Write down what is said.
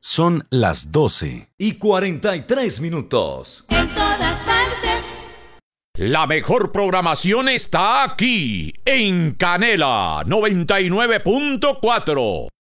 Son las 12:43. En todas partes. La mejor programación está aquí, en Canela 99.4.